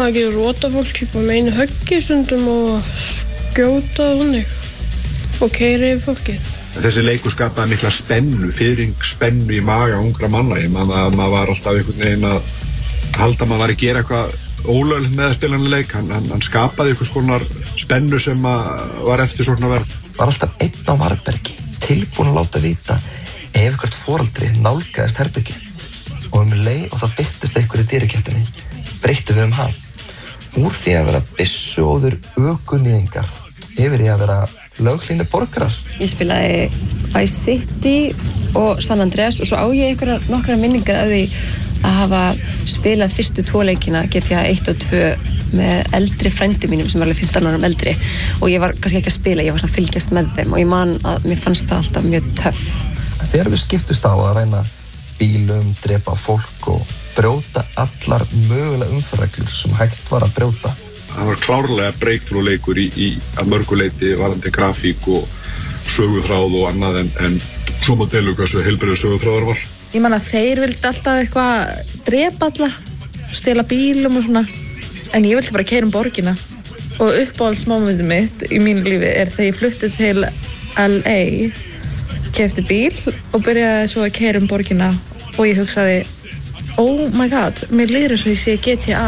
maður getur rota fólk upp á meinu höggi stundum og skjóta þannig og keyra yfir fólkið. Þessi leikur skapaði mikla spennu í maga ungra manna. Maður var alltaf einhvern veginn að halda maður var að gera eitthvað ólöglegt með að spila hann leik. Hann skapaði einhvers konar spennu sem var eftirsóknarverð. Var alltaf einn á varðbergi, tilbúin að láta vita ef eitthvað foreldri nálgaðist herbergi. Og leið og það birtist einhverju dýrakettinni, breyttu við hann. Úr því að vera byssuóður ökunýðingar yfir í að vera löghlýnir borgarar. Ég spilaði Vice City og San Andreas og svo á ég nokkrar minningar af því að hafa spilað fyrstu 2 leikina GTA 1 og 2 með eldri frændum mínum sem var alveg 15 árum eldri og ég var kannski ekki að spila, ég var svona fylgjast með þeim og ég man að mér fannst það alltaf mjög töff. Þegar við skiptust á að reyna bílum, drepa fólk og brjóta allar mögulega umferðarreglur sem hægt var að brjóta. Það var klárlega breakthrough leikur í að mörguleiti varðandi grafík og söguþráð og annað en svo má deilu hversu heilbrigður söguþráður var. Ég man að þeir vildi alltaf eitthvað drepa alla, stela bílum og svona en ég vildi bara keyra borgina og uppáhaldsmomentið mitt í mínu lífi er þegar ég flutti til LA, keypti bíl og byrjaði svo að keyra borgina og ég hugsaði oh my god, mér líður eins og ég sé GTA.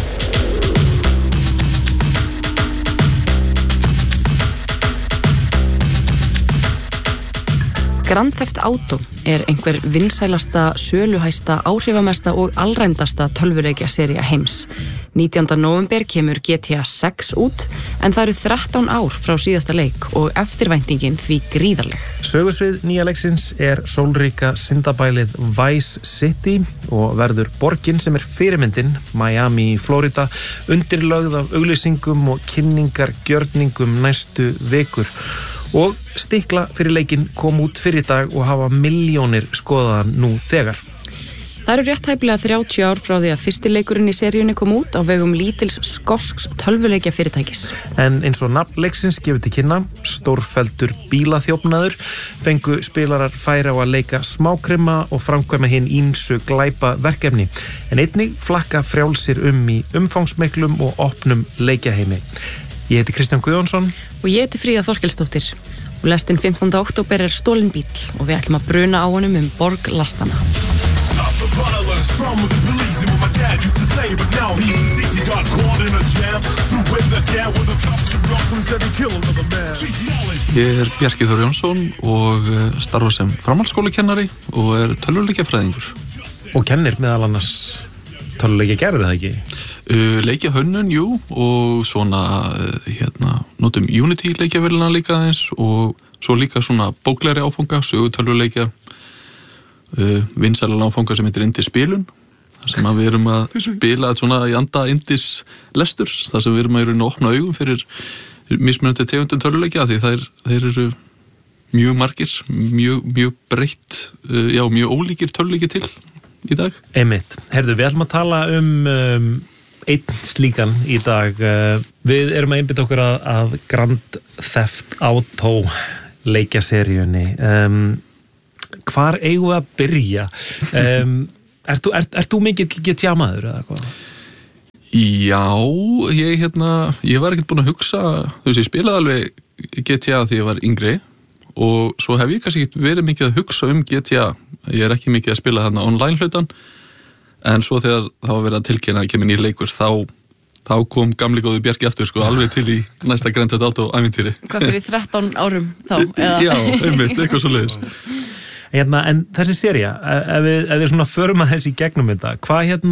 Grand Theft Auto einhver vinsælasta, söluhæsta, áhrifamesta og allræmdasta tölvuleikjasería heims. 19. nóvember kemur GTA 6 út, en það eru 13 ár frá síðasta leik og eftirvæntingin því gríðarleg. Sögusvið nýja leiksins sólríka syndabælið Vice City og verður borgin sem fyrirmyndin, Miami, Florida, undirlögð af auglýsingum og kynningargjörningum næstu vikur. Og stikla fyrir leikinn kom út fyrir í dag og hafa milljónir skoðaðan nú þegar. Það eru rétt hæflega 30 ár frá því að fyrsti leikurinn í seríunni kom út á vegum lítils skosks tölvuleikja fyrirtækis. En eins og nafn leiksins gefur til kynna, stórfelldur bílaþjófnaður, fengu spilarar færi á að leika smákrima og framkvæma hinn ýmsu glæpa verkefni, en einnig flakka frjálsir í umfangsmiklum og opnum leikjaheimi. Ég heiti Kristján Guðjónsson. Og ég heiti Fríða Þorkelsdóttir. Og lestin 15. október stolin bíl og við ætlum að bruna á honum borg lastanna. Ég Bjarki Þór Jónsson og starfa sem framhaldsskólakennari og tölvuleikjafræðingur. Og kennir meðal annars tölvuleikjagerð, eða ekki? Leikja hönnun, jú, og svona notum Unity leikjavélina líka aðeins og svo líka svona bóklegri áfanga, sögutölvuleikja, vinsælan áfanga sem heitir Indis spilun, þar sem við erum að spila svona í anda Indis lesturs, þar sem við erum að opna augum fyrir mismunandi tegundum tölvuleikja því þeir eru mjög margir, mjög breytt, mjög ólíkir tölvuleikir til í dag. Einmitt. Herðu, við ætlum að tala einn slíkan í dag. Við erum að einbytta okkur að Grand Theft Auto leikjaseríunni. Hvar eigum við að byrja? Ert þú mikið GTA maður eða hvað? Já, ég var ekkert búinn að hugsa, ég spilaði alveg GTA þegar ég var yngri og svo hef ég kannski ekki verið mikið að hugsa GTA. Ég ekki mikið að spila þarna online hlutan. En svo þegar það var verið að tilkynna að kemur nýr leikur, þá kom gamli góði Bjarki aftur, alveg til í næsta Grand Theft Auto ævintýri. Hvað fyrir 13 árum þá? Eða? Já, einmitt, eitthvað svo leiðis. En þessi sería, ef við svona förum að þessi gegnum þetta, hvað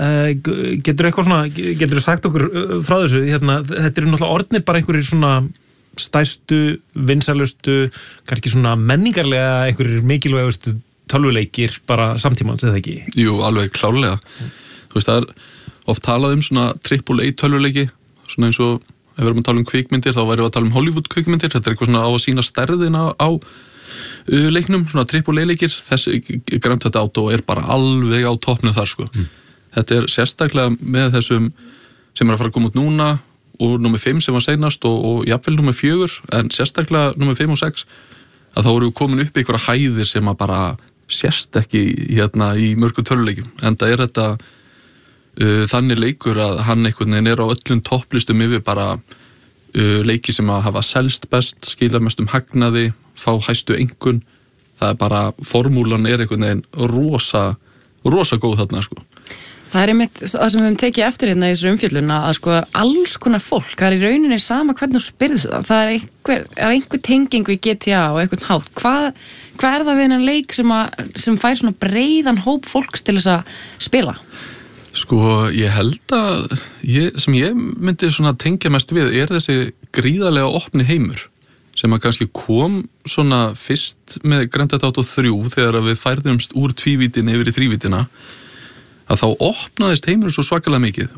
getur sagt okkur frá þessu, þetta eru náttúrulega orðnir bara einhverjir svona stærstu, vinsælustu, kannski svona menningarlega einhverjir mikilvægustu tölvuleikir bara samtímans, eða ekki? Jú, alveg klárlega. Þú veist, það oft talað svona AAA tölvuleiki, svona eins og ef við erum að tala kvikmyndir, þá værum við að tala Hollywood kvikmyndir, þetta eitthvað svona á að sína stærðina á leiknum, svona AAA leikir, þessi Grand Theft Auto bara alveg á toppnum þar, Þetta sérstaklega með þessum sem að fara að koma út núna og númer 5 sem var seinast og jafnvel númer 4, en sérstaklega númer 5 og 6, að þá voru komin upp í einhverja hæðir sem að bara sérst ekki í mörgum tölvuleikjum, en það þetta þannig leikur að hann einhvern veginn á öllum topplistum yfir bara leiki sem að hafa selst best, skila mestum hagnaði, fá hæstu einkunn. Það bara, formúlan einhvern veginn rosa góð þarna, sko. Það einmitt það sem við höfum tekið eftir hérna í þessu umfjöllun að sko alls konar fólk, það í rauninni sama hvernig þú spyrð það einhver tenging við GTA og einhvern hátt. Hvað það við hennan leik sem fær svona breiðan hóp fólks til þess að spila? Sko, ég held að sem ég myndi svona tengja mest við þessi gríðarlega opni heimur sem að kannski kom svona fyrst með Grand Theft Auto 3 þegar við færðumst úr tvívítin yfir í þrívítina að þá opnaðist heimurinn svo svakalega mikið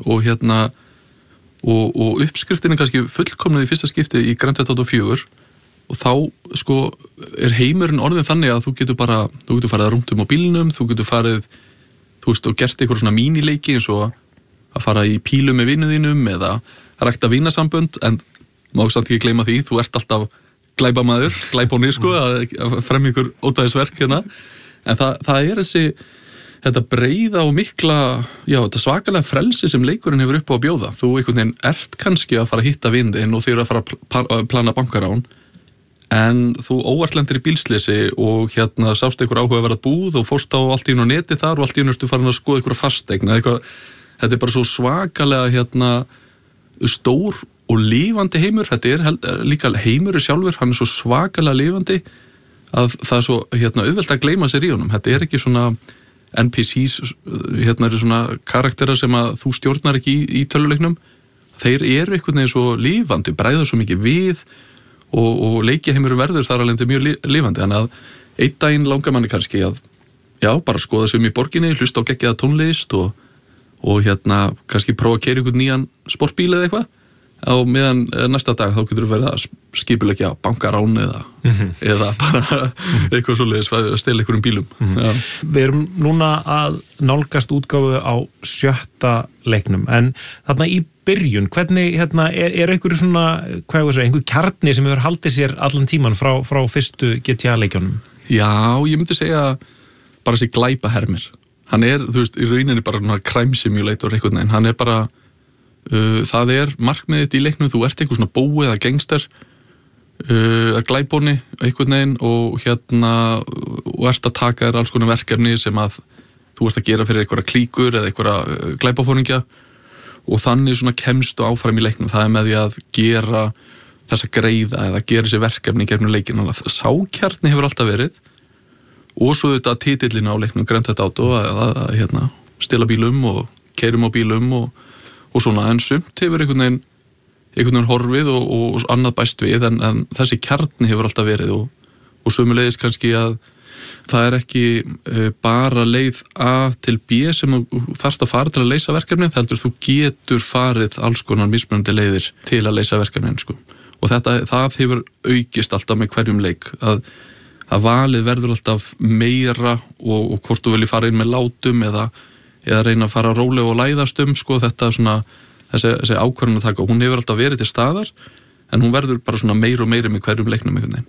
og uppskriftin kannski fullkomnað í fyrsta skipti í Grand Theft Auto 4 og þá sko heimurinn orðin þannig að þú getur farið að rúndum á bílnum, þú getur farið og gert eitthvað svona mínileiki eins og að fara í pílu með vinuðinum eða rækta vinasambönd en má samt ekki gleyma því, þú ert alltaf glæbáni sko að fremja ykkur ódæðisverk hérna en það þetta breiða og mikla þetta svakalega frelsi sem leikurinn hefur upp á að bjóða þú einhvern veginn ert kannski að fara að hitta vindin og þið eru að fara að plana bankarán en þú óvartlendir í bílsleysi og sást einhver áhugaverða búð og fórst á allt í einu á neti þar og allt í einu ertu farin að skoða einhverja fasteign þetta bara svo svakalega stór og lifandi heimur, þetta líka heimur sjálfur, hann svo svakalega lifandi að það svo auðvelt að gleyma sér í honum, þetta ekki svona NPCs, eru svona karakterar sem að þú stjórnar ekki í töluleiknum, þeir eru einhvern veginn svo lifandi, bræða svo mikið við og leikjaheimur verður þar alveg mjög lifandi, þannig að einn daginn langar manni kannski að bara skoða sig í borginni, hlusta á geggjaða tónlist og kannski prófa að keyra einhvern nýjan sportbíl eða eitthvað á meðan næsta dag þá getur þú verið að skipuleggja bankarán eða bara eitthvað svoleiðis að stela einhverjum bílum. Við erum núna að nálgast útgáfu á 7. leiknum en þarna í byrjun, hvernig er einhverju svona, einhver kjarni sem hefur haldið sér allan tíman frá fyrstu GTA leikjónum? Já, ég myndi segja bara þessi glæpahermir. Hann þú veist, í rauninni bara crime simulator einhvern veginn, hann bara það markmiðið í leiknum, þú ert eitthvað svona bói eða gangster að glæbóni einhvern veginn og ert að taka þér alls konar verkefni sem að þú ert að gera fyrir einhverja klíkur eða einhverja glæpafóringja og þannig svona kemstu áfram í leiknum, það með því að gera þessa greiða eða gera þessi verkefni gegnum leikinn, þannig að sákjarni hefur alltaf verið og svo þetta titillin á leiknum Grand Theft Auto að stela bílum og keyrum á bílum og svona, en sumt hefur einhvern veginn horfið og annað bæst við, en þessi kjarni hefur alltaf verið og sömuleiðis kannski að það ekki bara leið A til B sem þú þarft að fara til að leysa verkefni, heldur þú getur farið alls konar mismunandi leiðir til að leysa verkefnin, sko. Og það hefur aukist alltaf með hverjum leik, að valið verður alltaf meira og hvort þú vilji fara inn með látum eða reyna að fara rólega og læðast sko, þetta svona, þessi ákvörðun að taka, hún hefur alltaf verið til staðar, en hún verður bara svona meira og meira með hverjum leiknum einhvern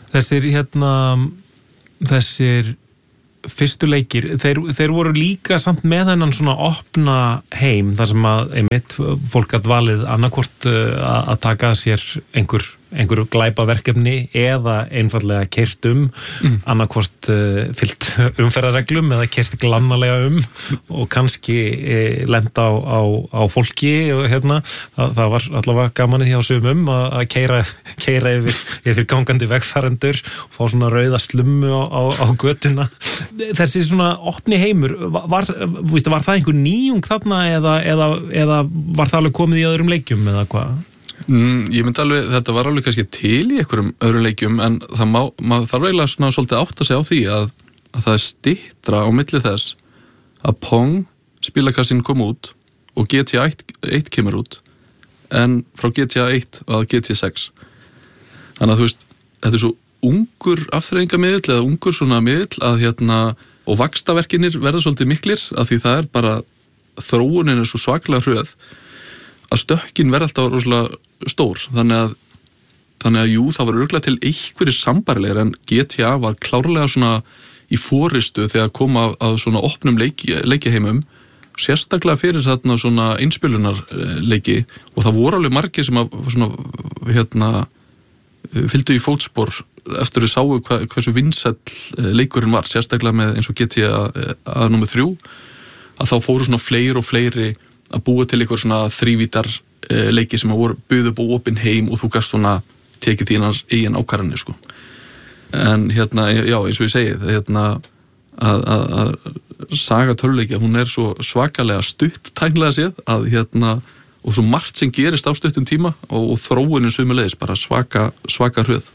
veginn. Þessir fyrstu leikir, þeir voru líka samt með þennan svona opna heim, þar sem að einmitt fólk gat valið annarkvort að taka sér einhver glæpaverkefni eða einfallega keyrt annarkvort fyllt umferðarreglum eða keyrt glannalega og kannski lenda á fólki og það var allavega gaman í því á sumum að keyra yfir gangandi vegfarendur og fá svona rauða slummu á götuna. Þessi svona opni heimur, var það einhver nýjung þarna eða var það alveg komið í öðrum leikjum eða hvað? Ég myndi alveg, þetta var alveg kannski til í einhverjum öðrum leikjum, en maður þarf eiginlega svona svolítið átt að segja á því að það styttra á milli þess að Pong spilakassin kom út og GTA 1 kemur út, en frá GTA 1 að GTA 6. Þannig að þú veist, þetta svo ungur afþreyingamiðill eða ungur svona miðill að og vaxtaverkinir verða svolítið miklir af því það bara þróunin svo svaklega hröð að stökkin verða alltaf rosalega stór, þannig að jú, það var örugglega til einhverjir sambærilegir, en GTA var klárlega svona í fóristu þegar kom að svona opnum leikjaheimum sérstaklega fyrir þarna svona innspilunarleiki og það voru alveg margir sem að svona fylgdu í fótspor eftir við sáu hversu vinsæll leikurinn var, sérstaklega með eins og GTA númer 3 að þá fóru svona fleiri og fleiri að búa til eitthvað svona þrívítar leiki sem að voru buðu upp á opin heim og þú gast svona tekið þínar eigin ákvarðanir sko. En já, eins og ég segi að saga töluleikja, hún svo svakalega stutt tæknilega séð að og svo margt sem gerist á stuttum tíma og þróunin sömuleiðis bara svaka hröð.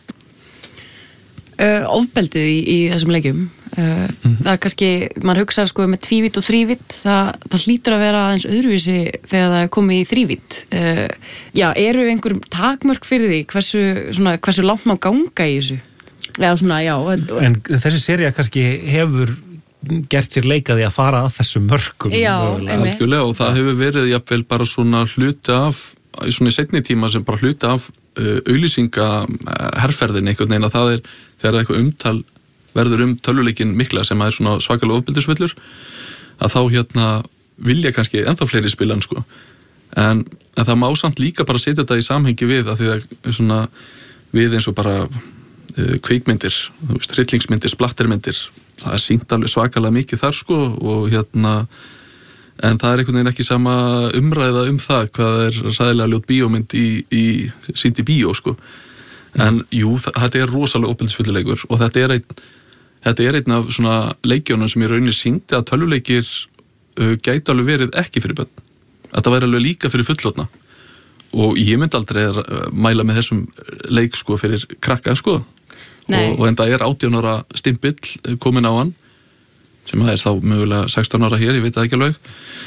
Ofbeldið í þessum leikjum það kannski, maður hugsa sko með tvívít og þrívít, það hlýtur að vera aðeins öðruvísi þegar það komið í þrívít. Eru einhverjum takmörk fyrir því hversu langt má ganga í þessu? En þessi sería kannski hefur gert sér leikaði að fara að þessum mörkum. Algjörlega, og það hefur verið jafnvel bara svona hluti af svona í seinni tíma sem bara hluti af auglýsingaherferðin einhvern veginn að það þegar eitthvað umtal verður töluleikin mikla sem er svona svakalega ofbeldisfullur að þá vilja kannski ennþá fleiri spilan sko. En það má samt líka bara setja þetta í samhengi við að því að svona við eins og bara kvikmyndir, hryllingsmyndir, splattermyndir, það sýnt alveg svakalega mikið þar sko og en það einhvern veginn ekki sama umræða það hvað ræðilega ljót bíómynd sýnt í bíó sko. En jú, þetta rosalega ofbeldisfulluleikur og þetta er einn af svona leikjónum sem í rauninni sýndi að tölvuleikir gæti alveg verið ekki fyrir börn. Þetta væri alveg líka fyrir fullorðna og ég myndi aldrei mæla með þessum leik sko fyrir krakka sko. Og en það 18 ára stimpill komin á hann sem það þá mögulega 16 ára hér, ég veit það ekki alveg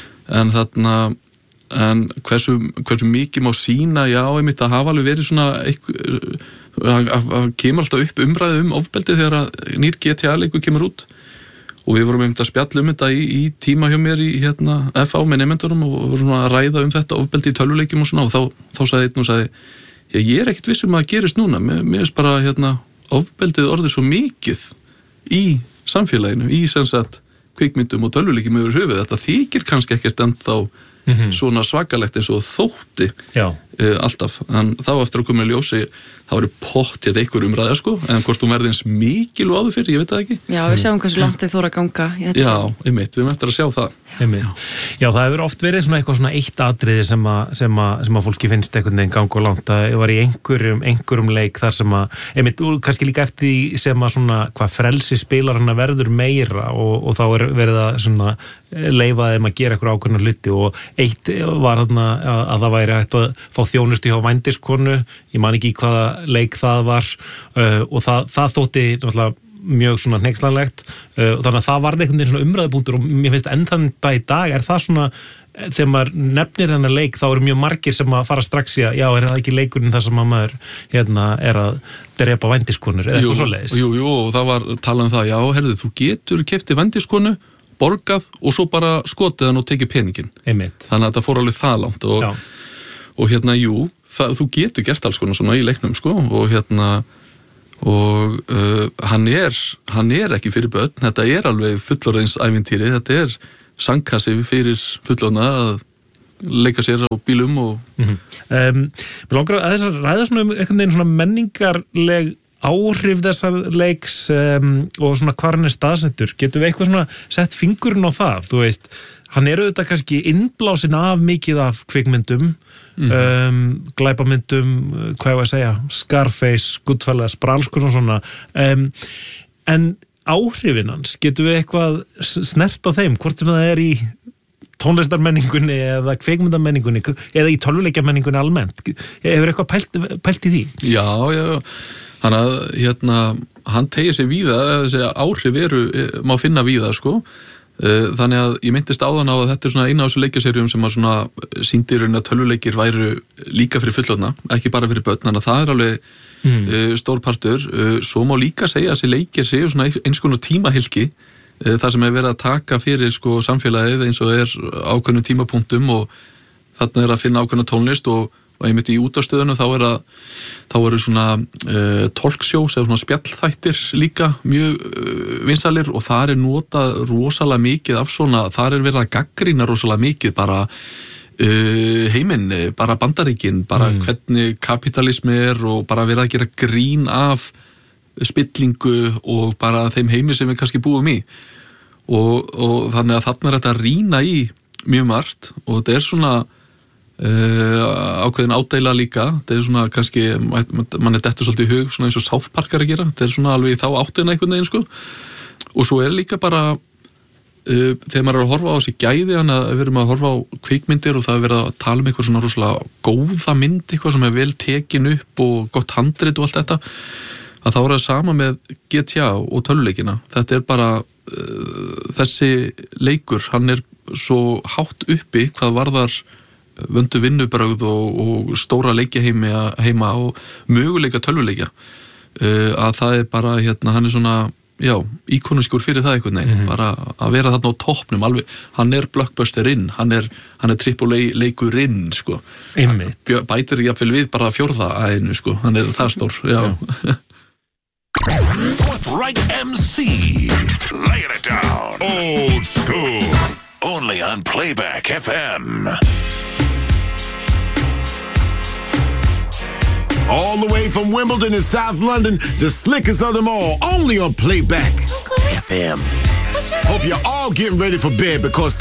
en hversu mikið má sýna, einmitt að hafa alveg verið svona að kemur alltaf upp umræðu ofbeldi þegar nýr GTA-leikur kemur út og við vorum einmitt að spjalla þetta í tíma hjá mér í FH með nemendunum og vorum að ræða þetta ofbeldi í tölvuleikjum og svona og þá sagði einn og sagði, ég ekkert viss að gerist núna, mér bara ofbeldið orðið svo mikið í samfélaginu, í sem sagt kvikmyndum og tölvuleikjum yfir höfuð, þetta þykir kannski ekkert ennþá svona svakalegt eins og þótti alltaf, en þá eftir að koma í ljósi þá eru pottið einhver umræða sko, en hvort þú verði eins mikil og áður fyrir, ég veit það ekki. Já, við sjáum hversu langt þið þóra að ganga. Einmitt, við eftir að sjá það. Já, það hefur oft verið svona eitthvað svona eitt atriði sem að fólki finnst einhvern veginn ganga og langt, að ég var í einhverjum leik þar sem að, einmitt, kannski líka eftir því sem að svona, hvað frelsi spilarana verður meira og þá verið að svona leyfa þeim að gera eitthvað ákveðna hluti og eitt var þarna að það væri hægt að fá þjónustu hjá vændiskonu, ég man ekki hvaða leik það var og það þótti náttúrulega mjög svona hneykslanlegt og þannig að það var einhvern veginn svona umræðupunktur og mér finnst enn þann dag í dag það svona, þegar maður nefnir þennan leik þá eru mjög margir sem að fara strax í að er það ekki leikurinn þar sem að maður er að drepa vændiskonur eða eitthvað svoleiðis. Jú, og það var talað um það, herðu, þú getur keypti vændiskonu, borgað og svo bara skotið hann og tekið peningin. Einmitt. Þannig að þetta fór alveg það langt og jú, þú getur gert alls konar svona í leiknum sko og hann er ekki fyrir börn, þetta er alveg fullorðins ævintýri, þetta er sandkassi fyrir fullorðna að leika sér á bílum og Mér langar að þess að ræða svona einhvern veginn svona menningarleg áhrif þessar leiks og svona hvar hann staðsettur, getum við eitthvað svona sett fingurinn á það, þú veist hann auðvitað kannski innblásin af mikið af kvikmyndum glæpamyndum, hvað ég að segja Scarface, Goodfellas, Bralskun og svona en áhrifin hans, getum við eitthvað snert á þeim, hvort sem það í tónlistarmenningunni eða kvikmyndamenningunni eða í tölvuleikjamenningunni almennt, hefur eitthvað pælt í því? Já, þannig að hann tegir sig víða, þessi áhrif má finna víða sko. Þannig að ég myndist áðan á að þetta svona eina af þessu leikjaserjum sem að svona sýndi í rauninni að tölvuleikir væru líka fyrir fullorðna, ekki bara fyrir börn, þannig að það alveg stór partur. Svo má líka segja að þessi leikir séu svona eins konar tímahylki þar sem verið að taka fyrir sko samfélagið eins og ákveðnum tímapunktum og þarna að finna ákveðna tónlist og og einmitt í útastöðunum þá eru svona talkshows eða svona spjallþættir líka mjög vinsælir og þar notað rosalega mikið af svona, þar verið að gagnrýna rosalega mikið bara heiminn, bara Bandaríkin, bara hvernig kapitalismi og bara verið að gera grín af spillingu og bara þeim heimi sem við kannski búum í og þannig að þarna þetta að rýna í mjög margt og þetta svona ákveðin ádeila líka, þetta svona kannski mann dettur svolítið í hug svona eins og South Park að gera, þetta svona alveg í þá áttina einhvern veginn sko og svo líka bara þegar maður að horfa á þessi gæði þannig að við erum að horfa á kvikmyndir og það verið að tala eitthvað svona rosalega góða mynd, eitthvað sem vel tekin upp og gott handrit og allt þetta að þá það sama með GTA og tölvuleikina, þetta bara þessi leikur, hann svo hátt uppi hvað varðar vöndu vinnubrögð og stóra leikjaheima og möguleika tölvuleikja að það bara hann svona íkoniskur fyrir það einhvern veginn bara að vera þarna á toppnum alveg, hann blockbusterinn, hann triple-A leikurinn sko, bætir jafnvel við bara fjórða æðinu sko, hann það stór Forthright MC laying it down old school only on Playback FM. All the way from Wimbledon in South London, the slickest of them all, only on Playback FM. Hope you're all getting ready for bed because